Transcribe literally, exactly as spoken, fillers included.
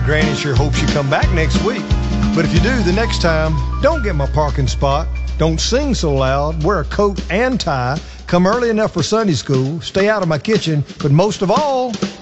Granny sure hopes you come back next week. But if you do, the next time, don't get my parking spot. Don't sing so loud. Wear a coat and tie. Come early enough for Sunday school. Stay out of my kitchen. But most of all...